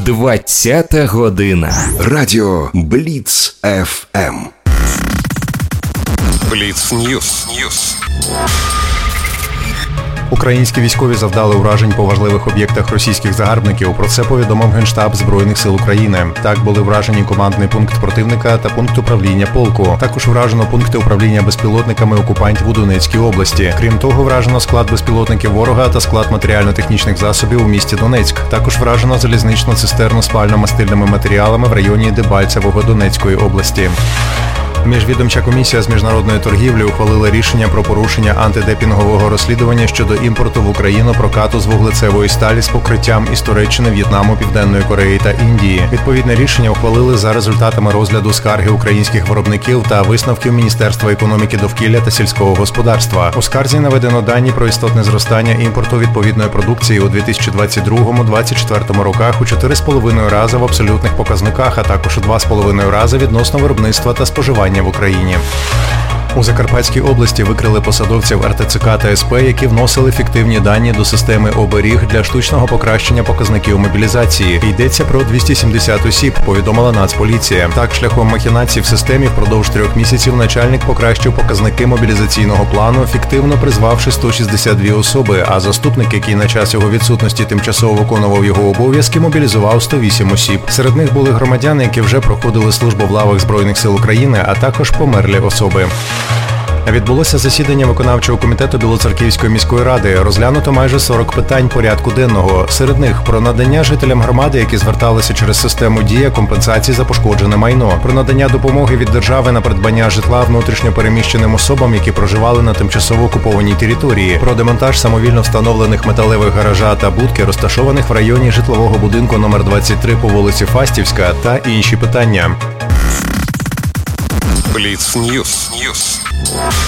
20-та година. Радіо Бліц ФМ. Бліц Ньюс. Українські військові завдали уражень по важливих об'єктах російських загарбників. Про це повідомив Генштаб Збройних сил України. Так були вражені командний пункт противника та пункт управління полку. Також вражено пункти управління безпілотниками окупантів у Донецькій області. Крім того, вражено склад безпілотників ворога та склад матеріально-технічних засобів у місті Донецьк. Також вражено залізничну цистерну з пально-мастильними матеріалами в районі Дебальцевого Донецької області. Міжвідомча комісія з міжнародної торгівлі ухвалила рішення про порушення антидепінгового розслідування щодо імпорту в Україну прокату з вуглецевої сталі з покриттям із Туреччини, В'єтнаму, Південної Кореї та Індії. Відповідне рішення ухвалили за результатами розгляду скарги українських виробників та висновків Міністерства економіки, довкілля та сільського господарства. У скарзі наведено дані про істотне зростання імпорту відповідної продукції у 2022-2024 роках у 4,5 рази в абсолютних показниках, а також у 2,5 рази відносно виробництва та споживання в Україні. У Закарпатській області викрили посадовців РТЦК та СП, які вносили фіктивні дані до системи оберіг для штучного покращення показників мобілізації. Йдеться про 270 осіб, повідомила Нацполіція. Так, шляхом махінацій в системі впродовж 3 місяців начальник покращив показники мобілізаційного плану, фіктивно призвавши 162 особи, а заступник, який на час його відсутності тимчасово виконував його обов'язки, мобілізував 108 осіб. Серед них були громадяни, які вже проходили службу в лавах Збройних сил України, а також померлі особи. Відбулося засідання виконавчого комітету Білоцерківської міської ради. Розглянуто майже 40 питань порядку денного. Серед них про надання жителям громади, які зверталися через систему «Дія», компенсації за пошкоджене майно, про надання допомоги від держави на придбання житла внутрішньо переміщеним особам, які проживали на тимчасово окупованій території, про демонтаж самовільно встановлених металевих гаража та будки, розташованих в районі житлового будинку номер 23 по вулиці Фастівська та інші питання. Бліц Ньюс.